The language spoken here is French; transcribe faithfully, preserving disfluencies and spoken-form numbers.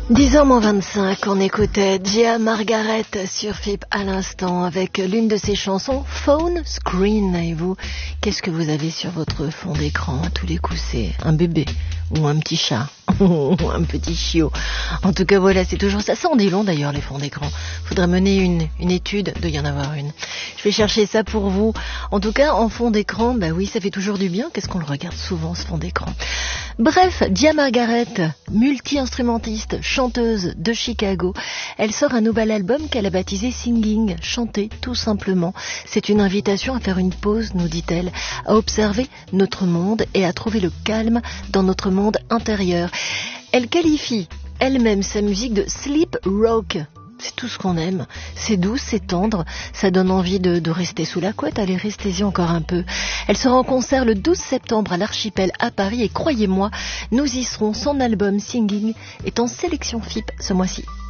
dix heures moins vingt-cinq, on écoutait Gia Margaret sur F I P à l'instant avec l'une de ses chansons, Phone Screen. Et vous, qu'est-ce que vous avez sur votre fond d'écran? À tous les coups, c'est un bébé ou un petit chat ou un petit chiot. En tout cas, voilà, c'est toujours ça. Ça en dit long d'ailleurs, les fonds d'écran. Faudrait mener une, une étude, de y en avoir une. Je vais chercher ça pour vous. En tout cas, en fond d'écran, bah oui, ça fait toujours du bien. Qu'est-ce qu'on le regarde souvent, ce fond d'écran? Bref, Gia Margaret, multi-instrumentiste, chanteuse de Chicago. Elle sort un nouvel album qu'elle a baptisé Singing, chanter tout simplement. C'est une invitation à faire une pause, nous dit-elle, à observer notre monde et à trouver le calme dans notre monde intérieur. Elle qualifie elle-même sa musique de sleep rock. C'est tout ce qu'on aime. C'est doux, c'est tendre. Ça donne envie de, de rester sous la couette. Allez, restez-y encore un peu. Elle sera en concert le douze septembre à l'Archipel à Paris. Et croyez-moi, nous y serons. Son album Singing est en sélection F I P ce mois-ci.